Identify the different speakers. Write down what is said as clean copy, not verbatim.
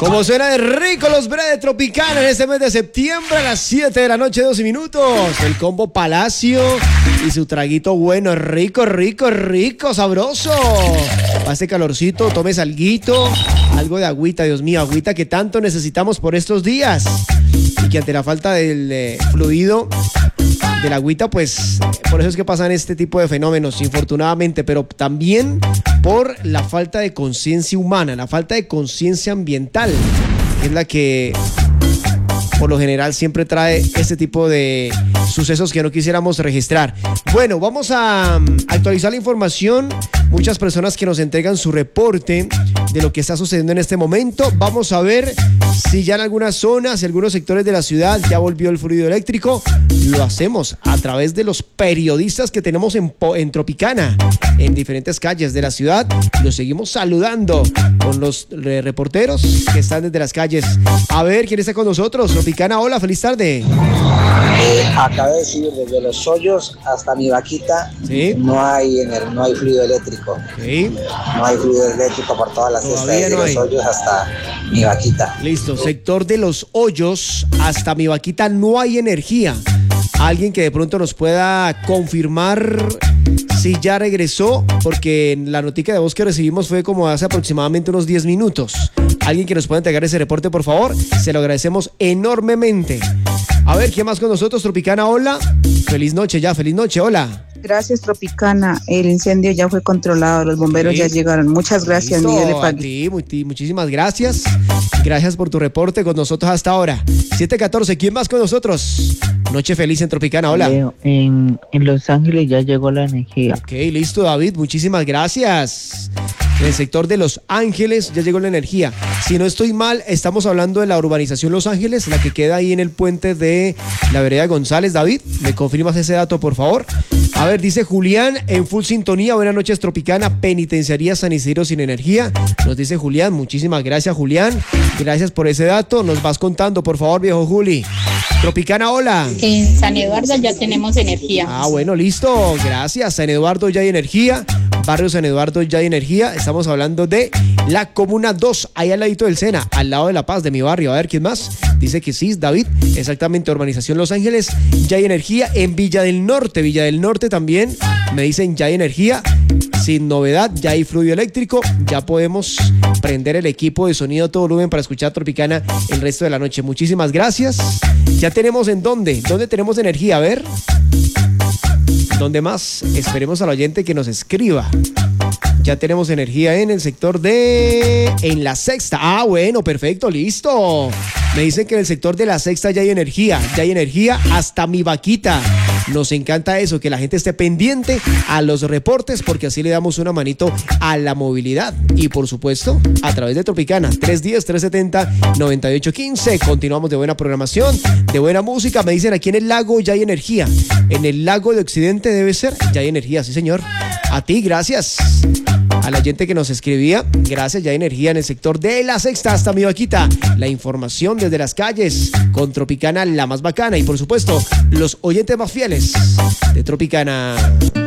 Speaker 1: Como suena de rico los breves de Tropicana en este mes de septiembre a las 7 de la noche, 12 minutos. El combo Palacio y su traguito bueno, rico, sabroso. Para este calorcito, tomes alguito, algo de agüita, Dios mío, agüita que tanto necesitamos por estos días. Y que ante la falta del fluido de la agüita, pues por eso es que pasan este tipo de fenómenos, infortunadamente, pero también por la falta de conciencia humana, la falta de conciencia ambiental, que es la que por lo general siempre trae este tipo de sucesos que no quisiéramos registrar. Bueno, vamos a actualizar la información. Muchas personas que nos entregan su reporte de lo que está sucediendo en este momento. Vamos a ver si ya en algunas zonas y algunos sectores de la ciudad ya volvió el fluido eléctrico. Lo hacemos a través de los periodistas que tenemos en Tropicana, en diferentes calles de la ciudad. Los seguimos saludando con los reporteros que están desde las calles. A ver, ¿quién está con nosotros? Tropicana, hola, feliz tarde.
Speaker 2: Acabé de decir, desde Los Hoyos hasta Mi Vaquita, ¿sí? no hay fluido eléctrico. ¿Sí? No hay fluido eléctrico por toda la cesta, desde Los Hoyos hasta Mi Vaquita.
Speaker 1: Listo, sector de Los Hoyos hasta Mi Vaquita no hay energía. Alguien que de pronto nos pueda confirmar si ya regresó, porque la noticia de voz que recibimos fue como hace aproximadamente unos 10 minutos. Alguien que nos pueda entregar ese reporte, por favor, se lo agradecemos enormemente. A ver, ¿quién más con nosotros? Tropicana, hola. Feliz noche, hola.
Speaker 3: Gracias, Tropicana. El incendio ya fue controlado, los bomberos ya llegaron. Muchas gracias, Miguel Epagui.
Speaker 1: A ti, muchísimas gracias. Gracias por tu reporte con nosotros hasta ahora. 7:14, ¿quién más con nosotros? Noche feliz en Tropicana, hola.
Speaker 4: En Los Ángeles ya llegó la energía.
Speaker 1: Ok, listo, David, muchísimas gracias. En el sector de Los Ángeles ya llegó la energía. Si no estoy mal, estamos hablando de la urbanización Los Ángeles, la que queda ahí en el puente de la vereda González. David, ¿me confirmas ese dato, por favor? A ver, dice Julián, en full sintonía, buenas noches Tropicana, penitenciaría San Isidro sin energía. Nos dice Julián, muchísimas gracias, Julián. Gracias por ese dato, nos vas contando, por favor, viejo Juli. Tropicana, hola.
Speaker 5: En San Eduardo ya tenemos energía.
Speaker 1: Ah, bueno, listo, gracias. San Eduardo ya hay energía. Barrio San Eduardo ya hay energía. Estamos hablando de la Comuna 2, ahí al ladito del Sena, al lado de La Paz, de mi barrio. A ver, ¿quién más? Dice que sí, David. Exactamente, urbanización Los Ángeles. Ya hay energía. En Villa del Norte también me dicen ya hay energía. Sin novedad, ya hay fluido eléctrico. Ya podemos prender el equipo de sonido a todo volumen para escuchar Tropicana el resto de la noche. Muchísimas gracias. Ya tenemos en dónde tenemos energía, a ver. ¿Dónde más? Esperemos al oyente que nos escriba. Ya tenemos energía en el sector en La Sexta. Ah, bueno, perfecto, listo. Me dicen que en el sector de La Sexta ya hay energía hasta Mi Vaquita. Nos encanta eso, que la gente esté pendiente a los reportes, porque así le damos una manito a la movilidad. Y por supuesto, a través de Tropicana, 310-370-9815. Continuamos de buena programación, de buena música. Me dicen aquí en el lago ya hay energía. En el lago de Occidente debe ser, ya hay energía, sí señor. A ti, gracias. A la gente que nos escribía, gracias, ya hay energía en el sector de La Sexta hasta Mi Vaquita. La información desde las calles con Tropicana, la más bacana. Y por supuesto, los oyentes más fieles de Tropicana.